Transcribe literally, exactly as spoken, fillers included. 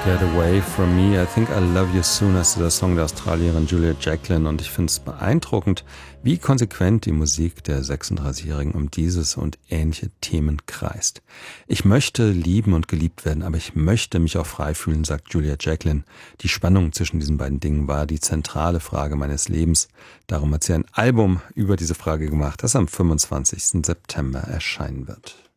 Get Away From Me, I Think I Love You Soon, ist der Song der Australierin Julia Jacklin, und ich finde es beeindruckend, wie konsequent die Musik der sechsunddreißigjährigen um dieses und ähnliche Themen kreist. Ich möchte lieben und geliebt werden, aber ich möchte mich auch frei fühlen, sagt Julia Jacklin. Die Spannung zwischen diesen beiden Dingen war die zentrale Frage meines Lebens. Darum hat sie ein Album über diese Frage gemacht, das am fünfundzwanzigsten September erscheinen wird.